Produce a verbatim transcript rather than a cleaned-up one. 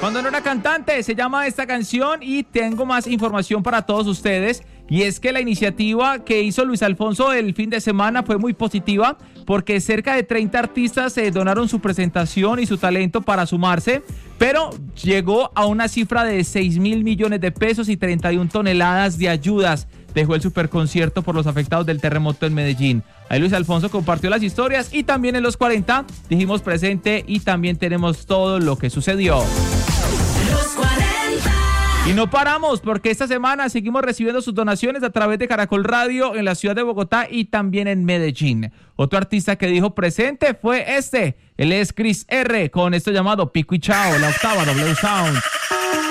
Cuando no era cantante, se llama esta canción y tengo más información para todos ustedes. Y es que la iniciativa que hizo Luis Alfonso el fin de semana fue muy positiva porque cerca de treinta artistas eh, donaron su presentación y su talento para sumarse, pero llegó a una cifra de seis mil millones de pesos y treinta y una toneladas de ayudas. Dejó el superconcierto por los afectados del terremoto en Medellín. Ahí Luis Alfonso compartió las historias y también en los cuarenta dijimos presente y también tenemos todo lo que sucedió. Los cuarenta. Y no paramos porque esta semana seguimos recibiendo sus donaciones a través de Caracol Radio en la ciudad de Bogotá y también en Medellín. Otro artista que dijo presente fue este. Él es Chris R. con esto llamado Pico y Chao, la octava W Sound.